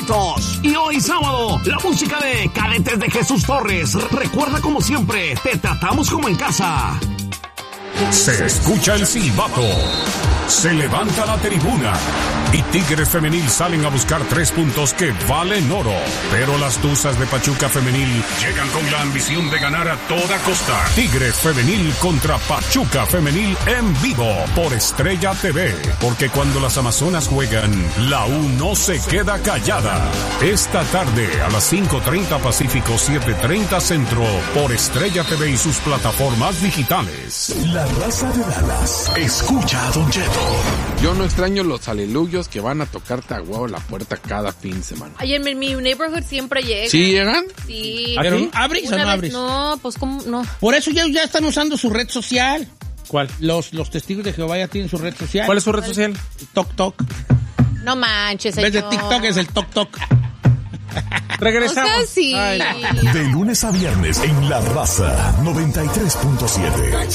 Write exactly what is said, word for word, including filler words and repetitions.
favoritos. Y hoy sábado, la música de Cadetes de Jesús Torres. Recuerda, como siempre, te tratamos como en casa. Se escucha el silbato, se levanta la tribuna y Tigres Femenil salen a buscar tres puntos que valen oro. Pero las Tuzas de Pachuca Femenil llegan con la ambición de ganar a toda costa. Tigres Femenil contra Pachuca Femenil en vivo por Estrella T V. Porque cuando las Amazonas juegan, la U no se queda callada. Esta tarde a las cinco treinta Pacífico, siete treinta Centro por Estrella T V y sus plataformas digitales. La Raza de Dallas escucha a Don Cheto. Yo no extraño los aleluyos que van a tocarte a huevo la puerta cada fin de semana. Ay, en mi, mi neighborhood siempre llegan. ¿Sí llegan? Sí. ¿Pero abres o no vez, abres? No, pues cómo no. Por eso ya, ya están usando su red social. ¿Cuál? Los, los testigos de Jehová ya tienen su red social. ¿Cuál es su red social? Tok Tok. No manches, En vez de señor. TikTok es el Tok Tok. Regresamos. O sea, sí. De lunes a viernes en La Raza noventa y tres punto siete.